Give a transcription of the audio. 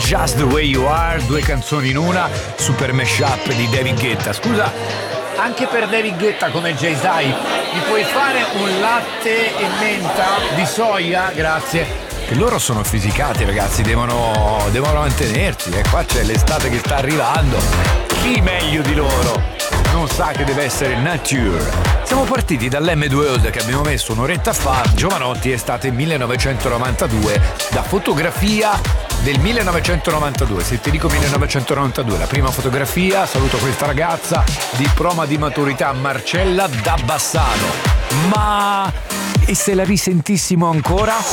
Just the Way You Are, due canzoni in una, super mashup di David Guetta. Scusa, anche per David Guetta come Jay-Z, mi puoi fare un latte e menta di soia? Grazie. Che loro sono fisicati, ragazzi, devono mantenersi. E qua c'è l'estate che sta arrivando. Chi meglio di loro non sa che deve essere nature. Siamo partiti dall'M2 che abbiamo messo un'oretta fa. Giovanotti, estate 1992, da fotografia del 1992. Se ti dico 1992, la prima fotografia, saluto questa ragazza, diploma di maturità, Marcella da Bassano. Ma e se la risentissimo ancora?